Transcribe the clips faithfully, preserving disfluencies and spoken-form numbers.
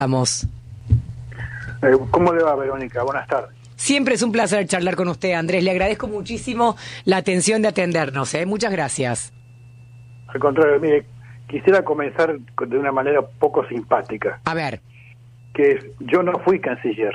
Vamos. Eh, ¿Cómo le va, Verónica? Buenas tardes. Siempre es un placer charlar con usted, Andrés. Le agradezco muchísimo la atención de atendernos. ¿eh? Muchas gracias. Al contrario, mire, quisiera comenzar de una manera poco simpática. A ver. Que es, yo no fui canciller.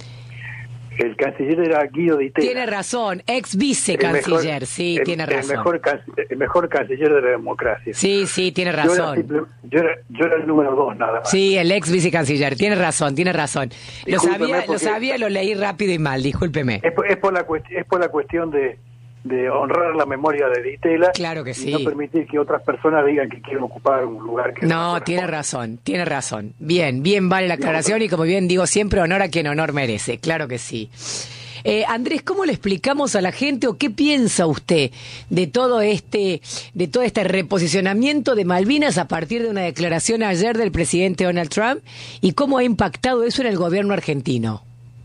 El canciller era Guido Di Tella. Tiene razón, ex vicecanciller, sí, el, tiene razón. El mejor, el mejor canciller de la democracia. Sí, sí, tiene razón. Yo era, simple, yo era, yo era el número dos, nada más. Sí, el ex vicecanciller, tiene razón, tiene razón. Lo sabía, lo sabía, lo leí rápido y mal, discúlpeme. Es por, es por, la, es por la cuestión de, de honrar la memoria de Di Tella. Claro que sí. Y no permitir que otras personas digan que quieren ocupar un lugar que no... No, tiene razón, tiene razón. Bien, bien vale la aclaración y como bien digo siempre, honor a quien honor merece, claro que sí. Eh, Andrés, ¿cómo le explicamos a la gente o qué piensa usted de todo este de todo este reposicionamiento de Malvinas a partir de una declaración ayer del presidente Donald Trump y cómo ha impactado eso en el gobierno argentino?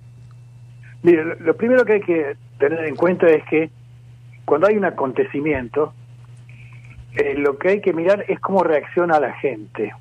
Mire, lo, lo primero que hay que tener en cuenta es que cuando hay un acontecimiento, eh, lo que hay que mirar es cómo reacciona la gente.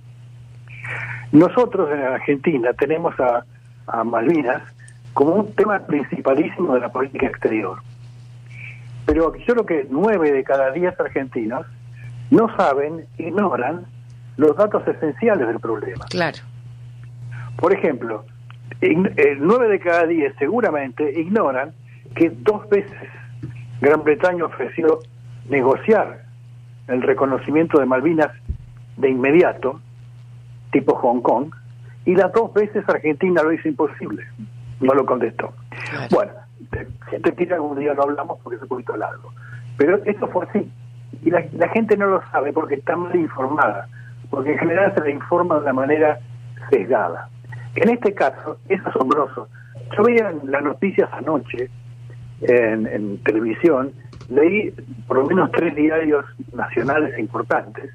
Nosotros en Argentina tenemos a, a Malvinas como un tema principalísimo de la política exterior. Pero yo creo que nueve de cada diez argentinos no saben, ignoran los datos esenciales del problema. Claro. Por ejemplo, nueve de cada diez seguramente ignoran que dos veces Gran Bretaña ofreció negociar el reconocimiento de Malvinas de inmediato, tipo Hong Kong, y las dos veces Argentina lo hizo imposible. No lo contestó. Claro. Bueno, si te pide algún día lo hablamos porque es un poquito largo. Pero esto fue así. Y la, la gente no lo sabe porque está mal informada. Porque en general se le informa de una manera sesgada. En este caso, es asombroso. Yo veía las noticias anoche en, en televisión, leí por lo menos tres diarios nacionales importantes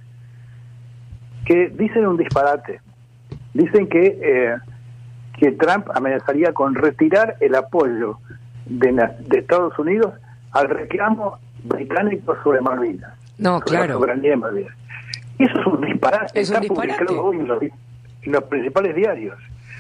que dicen un disparate. Dicen que... Eh, que Trump amenazaría con retirar el apoyo de, de Estados Unidos al reclamo británico sobre Malvinas. No, sobre claro. La soberanía de Malvinas. Y eso es un disparate. Es un Está disparate. publicado hoy en los, en los principales diarios.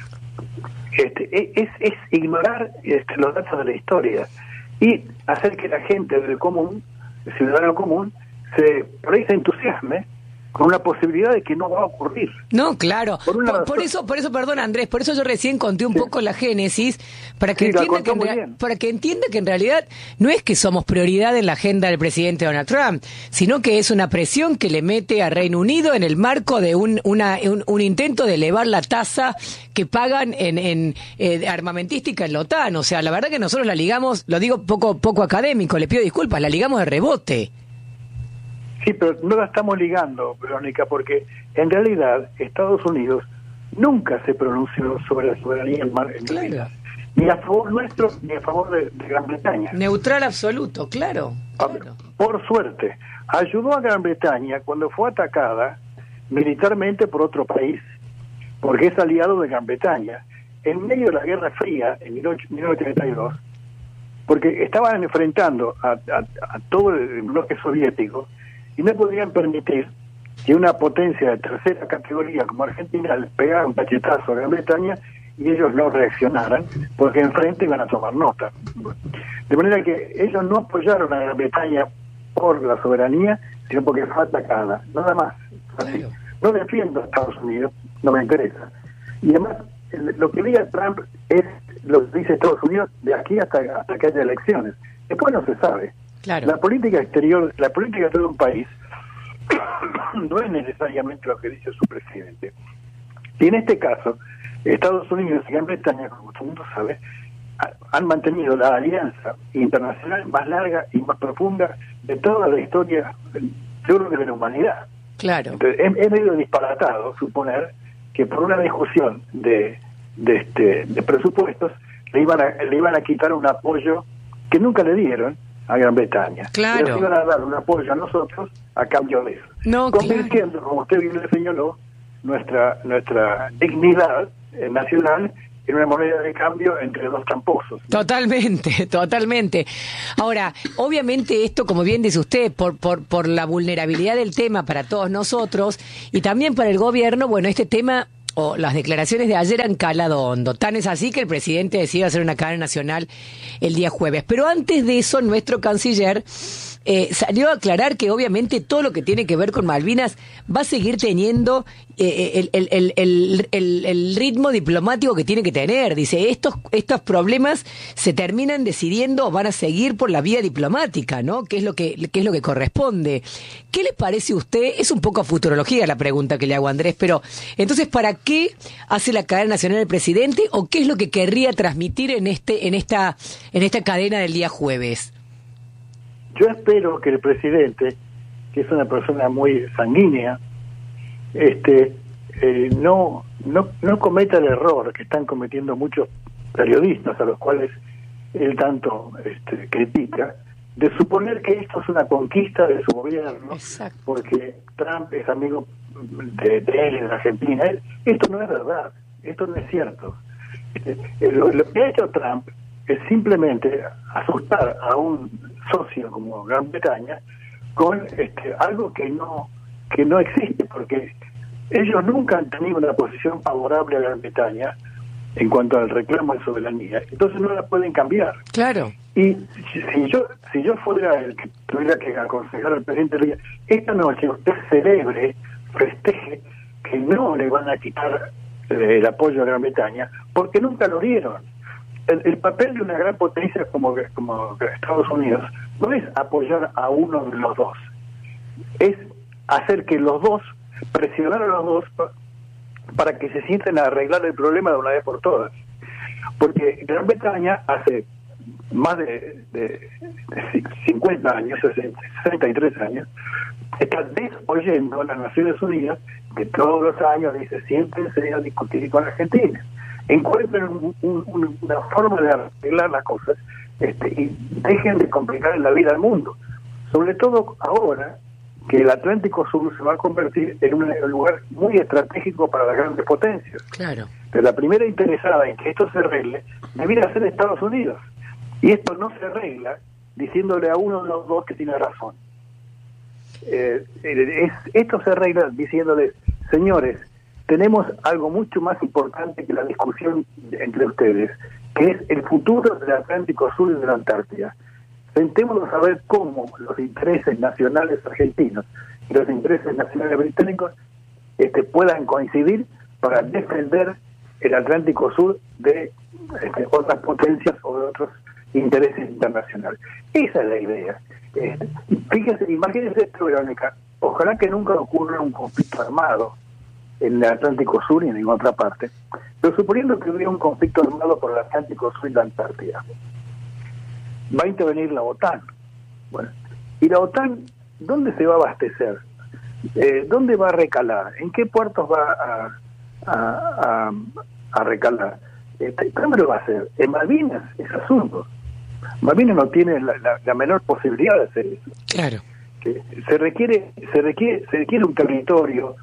Este, es, es ignorar este, los datos de la historia y hacer que la gente del común, el ciudadano común, se, por ahí se entusiasme con una posibilidad de que no va a ocurrir. No, claro. Por, por, por eso, por eso, perdón, Andrés, por eso yo recién conté un sí. poco la génesis, para que, sí, entienda que en rea- para que entienda que en realidad no es que somos prioridad en la agenda del presidente Donald Trump, sino que es una presión que le mete a Reino Unido en el marco de un, una, un, un intento de elevar la tasa que pagan en, en eh, armamentística en la OTAN. O sea, la verdad que nosotros la ligamos, lo digo poco, poco académico, le pido disculpas, la ligamos de rebote. Sí, pero no la estamos ligando, Verónica, porque en realidad Estados Unidos nunca se pronunció sobre la soberanía en Malvinas, claro. Ni a favor nuestro ni a favor de, de Gran Bretaña. Neutral absoluto, claro, claro. Por suerte, ayudó a Gran Bretaña cuando fue atacada militarmente por otro país, porque es aliado de Gran Bretaña. En medio de la Guerra Fría, en mil novecientos treinta y dos, porque estaban enfrentando a, a, a todo el bloque soviético, y no podían permitir que una potencia de tercera categoría como Argentina les pegara un cachetazo a Gran Bretaña y ellos no reaccionaran, porque enfrente iban a tomar nota. De manera que ellos no apoyaron a Gran Bretaña por la soberanía, sino porque fue atacada, nada más. Así. No defiendo a Estados Unidos, no me interesa. Y además, lo que diga Trump es lo que dice Estados Unidos de aquí hasta, hasta que haya elecciones. Después no se sabe. Claro. La política exterior, la política de un país no es necesariamente lo que dice su presidente. Y en este caso, Estados Unidos y Gran Bretaña, como todo el mundo sabe, han mantenido la alianza internacional más larga y más profunda de toda la historia, yo creo que de la humanidad. Claro. Entonces, es, es medio disparatado suponer que por una discusión de, de, este, de presupuestos le iban a, le iban a quitar un apoyo que nunca le dieron a Gran Bretaña. Claro. Pero iban a dar un apoyo a nosotros a cambio de eso. No, convirtiendo, claro. como usted bien le señaló, nuestra nuestra dignidad eh, nacional en una moneda de cambio entre dos tramposos, ¿no? Totalmente, totalmente. Ahora, obviamente esto, como bien dice usted, por, por, por la vulnerabilidad del tema para todos nosotros y también para el gobierno, bueno, este tema o las declaraciones de ayer han calado hondo. Tan es así que el presidente decidió hacer una cadena nacional el día jueves. Pero antes de eso, nuestro canciller eh, salió a aclarar que obviamente todo lo que tiene que ver con Malvinas va a seguir teniendo eh, el, el, el, el, el, el ritmo diplomático que tiene que tener. Dice, estos, estos problemas se terminan decidiendo o van a seguir por la vía diplomática, ¿no? Que es lo que, que es lo que corresponde. ¿Qué le parece a usted? Es un poco a futurología la pregunta que le hago a Andrés, pero entonces, ¿para qué hace la cadena nacional el presidente o qué es lo que querría transmitir en este, en esta, en esta cadena del día jueves? Yo espero que el presidente, que es una persona muy sanguínea, este, eh, no, no, no cometa el error que están cometiendo muchos periodistas a los cuales él tanto este, critica, de suponer que esto es una conquista de su gobierno. Exacto. Porque Trump es amigo de, de él en Argentina. Esto no es verdad, esto no es cierto. Este, lo, lo que ha hecho Trump es simplemente asustar a un socio como Gran Bretaña con este, algo que no que no existe, porque ellos nunca han tenido una posición favorable a Gran Bretaña en cuanto al reclamo de soberanía, entonces no la pueden cambiar. Claro. Y si, si yo si yo fuera el que tuviera que aconsejar al presidente, le diría, esta noche usted celebre, festeje que no le van a quitar eh, el apoyo a Gran Bretaña, porque nunca lo dieron. El, el papel de una gran potencia como, como Estados Unidos no es apoyar a uno de los dos, es hacer que los dos, presionar a los dos pa, para que se sienten a arreglar el problema de una vez por todas. Porque Gran Bretaña hace más de, de, de cincuenta años, sesenta y tres años, está desoyendo a las Naciones Unidas, que todos los años dice, siéntense a discutir con Argentina. Encuentren un, un, una forma de arreglar las cosas este, y dejen de complicar la vida al mundo. Sobre todo ahora que el Atlántico Sur se va a convertir en un lugar muy estratégico para las grandes potencias. Claro. Pero la primera interesada en que esto se arregle debiera ser Estados Unidos. Y esto no se arregla diciéndole a uno de los dos que tiene razón. Eh, es, esto se arregla diciéndole, señores, tenemos algo mucho más importante que la discusión entre ustedes, que es el futuro del Atlántico Sur y de la Antártida. Sentémonos a ver cómo los intereses nacionales argentinos y los intereses nacionales británicos este, puedan coincidir para defender el Atlántico Sur de este, otras potencias o de otros intereses internacionales. Esa es la idea. Este, fíjense, imagínense esto, Verónica, ojalá que nunca ocurra un conflicto armado en el Atlántico Sur y en ninguna otra parte, pero suponiendo que hubiera un conflicto armado por el Atlántico Sur y la Antártida, va a intervenir la OTAN. Bueno, y la OTAN, ¿dónde se va a abastecer? Eh, ¿Dónde va a recalar? ¿En qué puertos va a, a, a, a recalar? Este, ¿Cómo lo va a hacer? En Malvinas es absurdo. Malvinas no tiene la, la, la menor posibilidad de hacer eso. Claro. Que se requiere, se requiere, se requiere un territorio,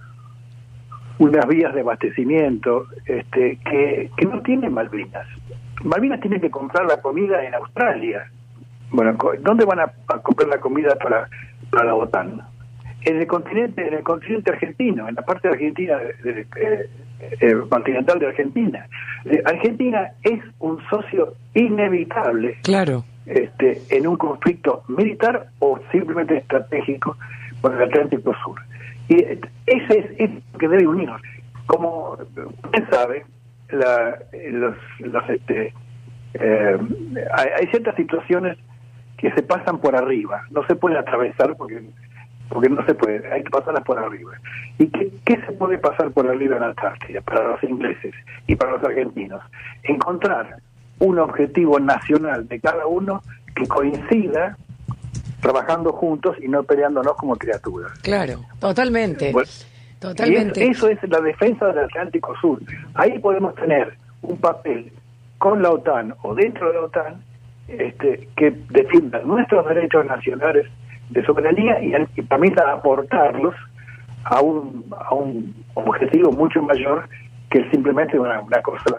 unas vías de abastecimiento este, que, que no tiene Malvinas. Malvinas tiene que comprar la comida en Australia. Bueno, ¿dónde van a, a comprar la comida para, para la OTAN? En el continente, en el continente argentino, en la parte de Argentina, de, de, de, eh, continental de Argentina. Eh, Argentina es un socio inevitable, claro, este, en un conflicto militar o simplemente estratégico por el Atlántico Sur. Y ese es, es lo que debe unirnos. Como usted sabe, la, los, los este, eh, hay, hay ciertas situaciones que se pasan por arriba, no se pueden atravesar porque porque no se puede, hay que pasarlas por arriba. ¿Y qué, qué se puede pasar por arriba en la Antártida para los ingleses y para los argentinos? Encontrar un objetivo nacional de cada uno que coincida, trabajando juntos y no peleándonos como criaturas. Claro, totalmente. Bueno, totalmente. Es, eso es la defensa del Atlántico Sur. Ahí podemos tener un papel con la OTAN o dentro de la OTAN este, que defienda nuestros derechos nacionales de soberanía y, y permita aportarlos a un, a un objetivo mucho mayor que simplemente una, una cosa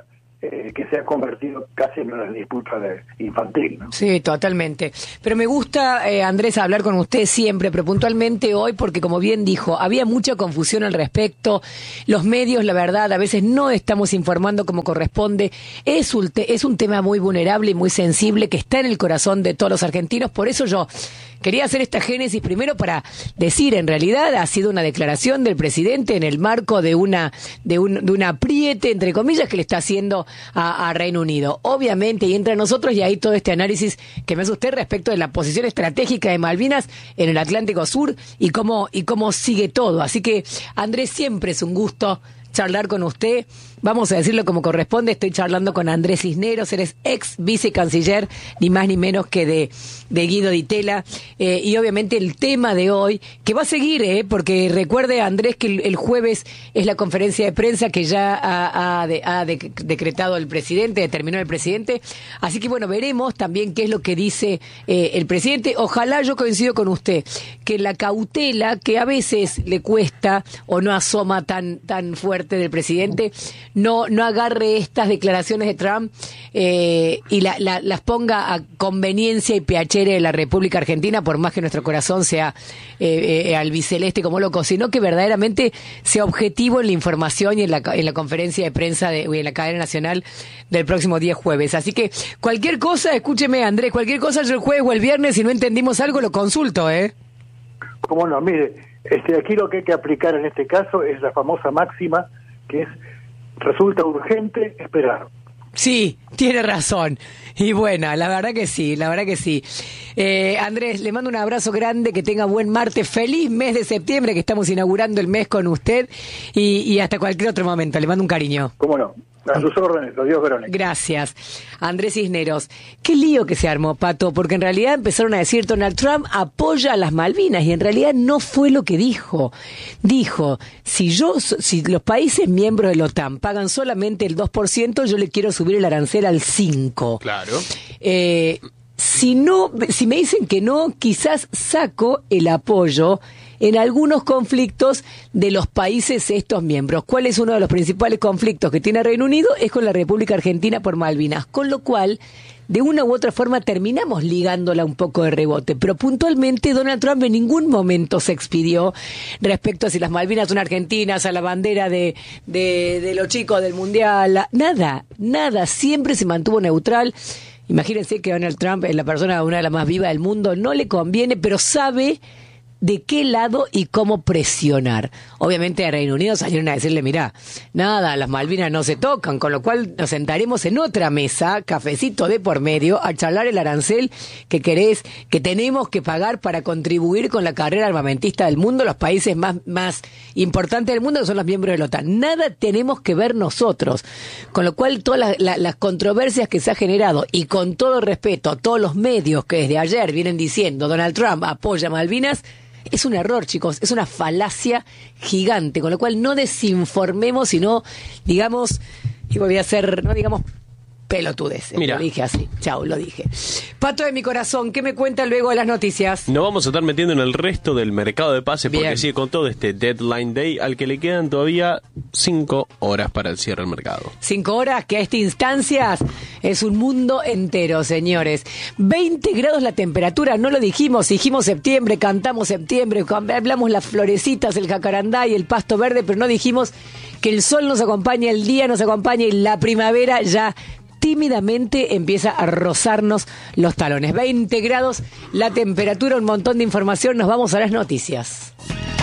eh, que se ha convertido casi en una disputa de infantil, ¿no? Sí, totalmente. Pero me gusta, eh, Andrés, hablar con usted siempre, pero puntualmente hoy, porque como bien dijo, había mucha confusión al respecto. Los medios, la verdad, a veces no estamos informando como corresponde. Es un, te- es un tema muy vulnerable y muy sensible que está en el corazón de todos los argentinos. Por eso yo quería hacer esta génesis primero para decir, en realidad, ha sido una declaración del presidente en el marco de una de un, de un apriete, entre comillas, que le está haciendo a, a Reino Unido. Obviamente, y entre nosotros, y ahí todo este análisis que me hace usted respecto de la posición estratégica de Malvinas en el Atlántico Sur y cómo, y cómo sigue todo. Así que, Andrés, siempre es un gusto charlar con usted. Vamos a decirlo como corresponde, estoy charlando con Andrés Cisneros, eres ex vicecanciller, ni más ni menos que de, de Guido Di Tella, eh, y obviamente el tema de hoy, que va a seguir, eh, porque recuerde, Andrés, que el, el jueves es la conferencia de prensa que ya ha, ha, de, ha de, decretado el presidente, determinó el presidente, así que bueno, veremos también qué es lo que dice eh, el presidente. Ojalá, yo coincido con usted, que la cautela que a veces le cuesta o no asoma tan, tan fuerte del presidente, no no agarre estas declaraciones de Trump eh, y la, la, las ponga a conveniencia y piacere de la República Argentina, por más que nuestro corazón sea eh, eh, albiceleste como loco, sino que verdaderamente sea objetivo en la información y en la, en la conferencia de prensa de, en la cadena nacional del próximo día jueves. Así que cualquier cosa, escúcheme, Andrés, cualquier cosa yo el jueves o el viernes, si no entendimos algo, lo consulto, ¿eh? Cómo no, mire, este, aquí lo que hay que aplicar en este caso es la famosa máxima, que es: resulta urgente esperar. Sí, tiene razón. Y buena, la verdad que sí, la verdad que sí. Eh, Andrés, le mando un abrazo grande, que tenga buen martes, feliz mes de septiembre, que estamos inaugurando el mes con usted, y, y hasta cualquier otro momento. Le mando un cariño. ¿Cómo no? A sus órdenes, adiós, Verónica. Gracias. Andrés Cisneros, qué lío que se armó, Pato, porque en realidad empezaron a decir Donald Trump apoya a las Malvinas, y en realidad no fue lo que dijo. Dijo, si yo, si los países miembros de la OTAN pagan solamente el dos por ciento, yo le quiero subir el arancel al cinco por ciento. Claro. Eh, si no, si me dicen que no, quizás saco el apoyo en algunos conflictos de los países estos miembros. ¿Cuál es uno de los principales conflictos que tiene Reino Unido? Es con la República Argentina por Malvinas, con lo cual, de una u otra forma, terminamos ligándola un poco de rebote. Pero puntualmente, Donald Trump en ningún momento se expidió respecto a si las Malvinas son argentinas, a la bandera de, de, de los chicos del Mundial. La, nada, nada, siempre se mantuvo neutral. Imagínense que Donald Trump es la persona, una de las más vivas del mundo, no le conviene, pero sabe de qué lado y cómo presionar. Obviamente a Reino Unido salieron a decirle, mirá, nada, las Malvinas no se tocan, con lo cual nos sentaremos en otra mesa, cafecito de por medio, a charlar el arancel que querés, que tenemos que pagar para contribuir con la carrera armamentista del mundo, los países más, más importantes del mundo, que son los miembros de la OTAN. Nada tenemos que ver nosotros. Con lo cual, todas las, las, las controversias que se ha generado, y con todo respeto, todos los medios que desde ayer vienen diciendo Donald Trump apoya Malvinas, es un error, chicos, es una falacia gigante, con lo cual no desinformemos, sino, digamos, y voy a hacer, no digamos pelotudes, Mira. Lo dije así, chau, lo dije. Pato de mi corazón, ¿qué me cuenta luego de las noticias? Nos vamos a estar metiendo en el resto del mercado de pases, porque Bien. sigue con todo este deadline day al que le quedan todavía cinco horas para el cierre del mercado. Cinco horas, que a estas instancias es un mundo entero, señores. veinte grados la temperatura, no lo dijimos, dijimos septiembre, cantamos septiembre, hablamos las florecitas, el jacarandá y el pasto verde, pero no dijimos que el sol nos acompaña, el día nos acompaña y la primavera ya tímidamente empieza a rozarnos los talones. veinte grados la temperatura, un montón de información, nos vamos a las noticias.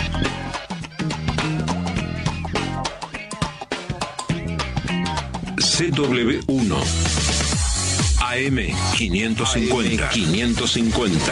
C W uno A M quinientos cincuenta. quinientos cincuenta.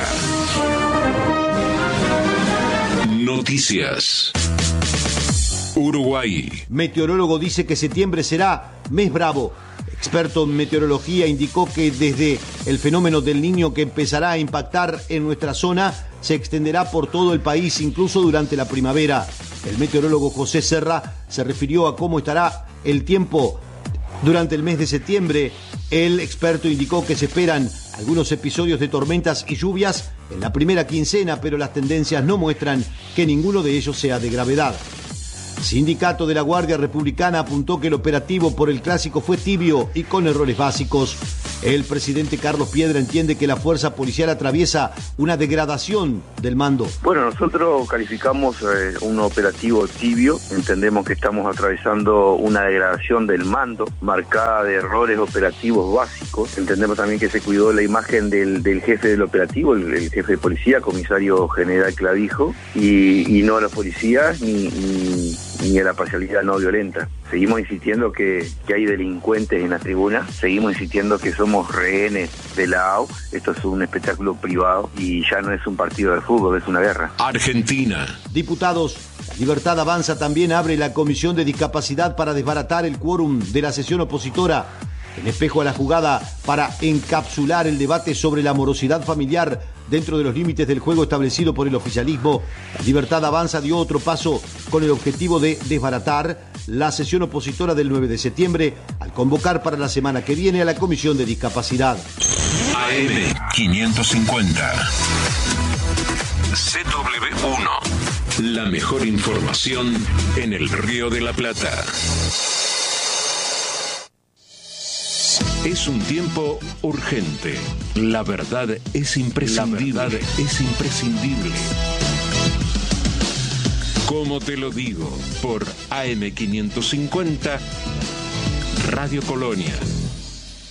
Noticias. Uruguay. Meteorólogo dice que septiembre será mes bravo. Experto en meteorología indicó que desde el fenómeno del Niño, que empezará a impactar en nuestra zona, se extenderá por todo el país, incluso durante la primavera. El meteorólogo José Serra se refirió a cómo estará el tiempo durante el mes de septiembre. El experto indicó que se esperan algunos episodios de tormentas y lluvias en la primera quincena, pero las tendencias no muestran que ninguno de ellos sea de gravedad. Sindicato de la Guardia Republicana apuntó que el operativo por el clásico fue tibio y con errores básicos. El presidente Carlos Piedra entiende que la fuerza policial atraviesa una degradación del mando. Bueno, nosotros calificamos eh, un operativo tibio, entendemos que estamos atravesando una degradación del mando, marcada de errores operativos básicos. Entendemos también que se cuidó la imagen del, del jefe del operativo, el, el jefe de policía, comisario general Clavijo, y, y no a los policías ni, ni, ni a la parcialidad no violenta. Seguimos insistiendo que, que hay delincuentes en la tribuna, seguimos insistiendo que somos rehenes de la A U, esto es un espectáculo privado y ya no es un partido de fútbol, es una guerra. Argentina. Diputados, Libertad Avanza también abre la Comisión de Discapacidad para desbaratar el quórum de la sesión opositora. En espejo a la jugada para encapsular el debate sobre la morosidad familiar dentro de los límites del juego establecido por el oficialismo, la Libertad Avanza dio otro paso con el objetivo de desbaratar la sesión opositora del nueve de septiembre al convocar para la semana que viene a la Comisión de Discapacidad. A M quinientos cincuenta. C W uno. La mejor información en el Río de la Plata. Es un tiempo urgente. La verdad es imprescindible. La verdad es imprescindible. Como te lo digo, por A M quinientos cincuenta, Radio Colonia.